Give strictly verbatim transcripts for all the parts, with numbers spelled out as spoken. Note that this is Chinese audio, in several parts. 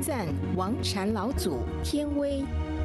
赞王禅老祖天威。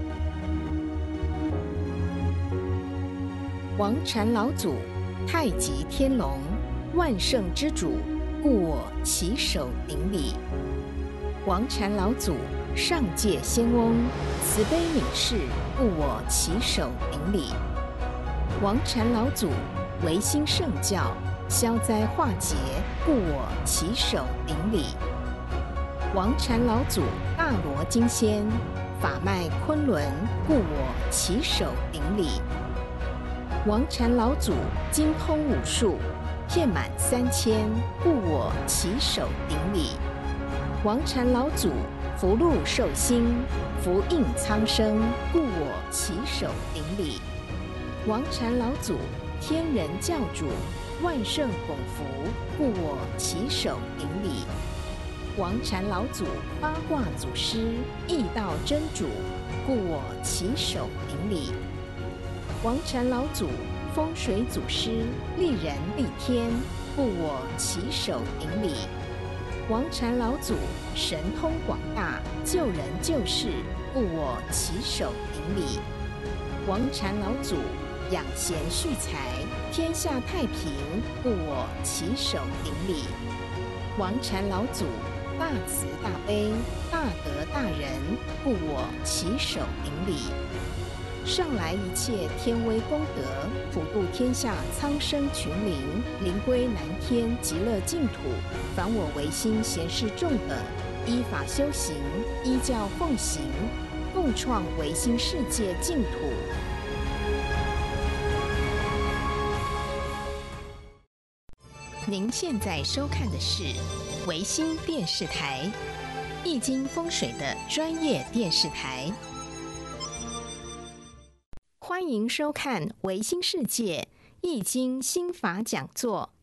王禅老祖，太极天龙，万圣之主，故我起手顶礼。王禅老祖，上界仙翁，慈悲悯视，故我起手顶礼。王禅老祖，维新圣教，消灾化解，故我起手顶礼。王禅老祖，大罗金仙，法脉昆仑，故我起手顶礼。王禅老祖，精通武术，遍满三千，故我起手顶礼。王禅老祖，福禄寿星，福应苍生，故我起手顶礼。王禅老祖，天人教主，万圣拱福，故我起手顶礼。王禅老祖，八卦祖师，易道真主，故我起手顶礼。王禅老祖，风水祖师，利人利天，故我起手顶礼。王禅老祖，神通广大，救人救世，故我起手顶礼。王禅老祖，养贤蓄财，天下太平，故我起手顶礼。王禅老祖，大慈大悲，大德大仁，故我起手顶礼。上来一切天威功德，普度天下苍生群灵，灵归南天极乐净土。凡我唯心贤士众等，依法修行，依教奉行，共创唯心世界净土。您现在收看的是唯心电视台，易经风水的专业电视台。欢迎收看唯心世界易经心法讲座。